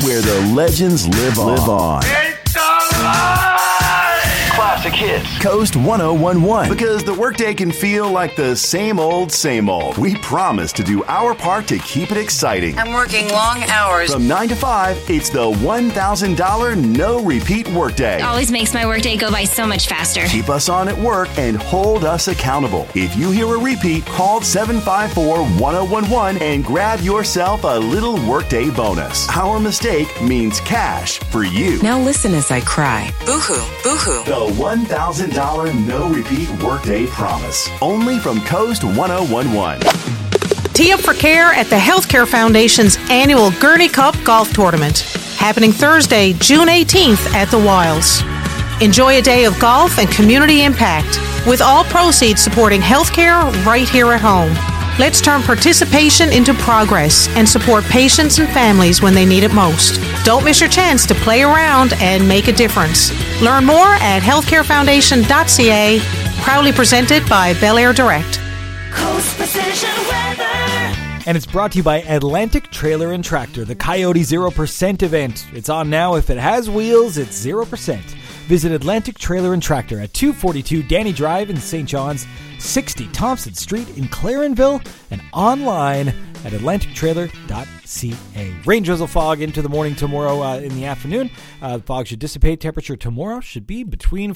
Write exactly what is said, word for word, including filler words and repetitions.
where the legends live on. Live on. It's alive! Classic hits. Coast one oh one one. Because the workday can feel like the same old, same old. We promise to do our part to keep it exciting. I'm working long hours. From nine to five, it's the one thousand dollars no repeat workday. Always makes my workday go by so much faster. Keep us on at work and hold us accountable. If you hear a repeat, call seven five four, one oh one one and grab yourself a little workday bonus. Our mistake means cash for you. Now listen as I cry. Boo-hoo, boo-hoo. The one thousand dollars no repeat workday promise. Only from Coast one oh one one. Tee up for care at the Healthcare Foundation's annual Gurney Cup Golf Tournament, happening Thursday, June eighteenth at the Wilds. Enjoy a day of golf and community impact, with all proceeds supporting healthcare right here at home. Let's turn participation into progress and support patients and families when they need it most. Don't miss your chance to play around and make a difference. Learn more at healthcare foundation dot c a, proudly presented by Bel Air Direct. Coast Precision Weather. And it's brought to you by Atlantic Trailer and Tractor, the Coyote zero percent event. It's on now. If it has wheels, it's zero percent. Visit Atlantic Trailer and Tractor at two forty-two Danny Drive in Saint John's, sixty Thompson Street in Clarenville, and online at atlantic trailer dot c a. Rain, drizzle, fog into the morning tomorrow uh, in the afternoon. Uh, the fog should dissipate. Temperature tomorrow should be between